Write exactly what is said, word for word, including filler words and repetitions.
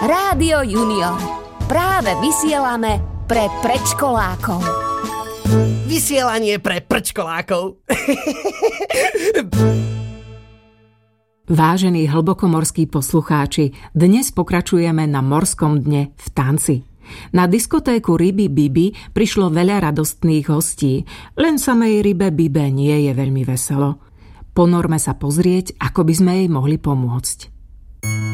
Rádio Junior. Práve vysielame pre predškolákov. Vysielanie pre predškolákov. Vážení hlbokomorskí poslucháči, dnes pokračujeme na morskom dne v tanci. Na diskotéku Ryby Bibi prišlo veľa radostných hostí, len samej rybe Bibe nie je veľmi veselo. Ponorme sa pozrieť, ako by sme jej mohli pomôcť.